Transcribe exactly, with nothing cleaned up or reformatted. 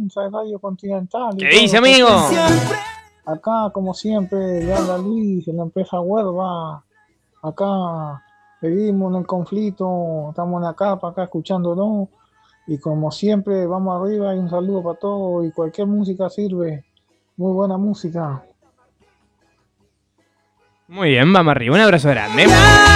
Esperanza de Radio Continental. ¿Qué dice, amigo? Acá, como siempre, le habla Luis, en la empresa Huelva. Acá seguimos en el conflicto, estamos en la capa, acá escuchándolo. Y como siempre, vamos arriba y un saludo para todos. Y cualquier música sirve. Muy buena música. Muy bien, vamos arriba. Un abrazo grande.